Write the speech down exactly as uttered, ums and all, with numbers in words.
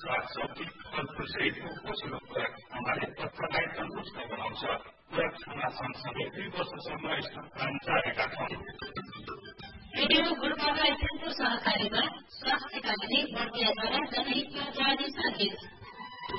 सागसब्जी फलफुल सहितको पोषक खुराक खानाले त्वचालाई तन्दुरुस्त बनाउँछ। खुराक खाना सँगसँगै दुई वर्षसम्म स्तनपान जारी राखौं। रेडियो गोर्खाका एफएमको सहकारीमा स्वास्थ्यका लागि बर्दियाद्वारा जनहितमा जारी सन्देश।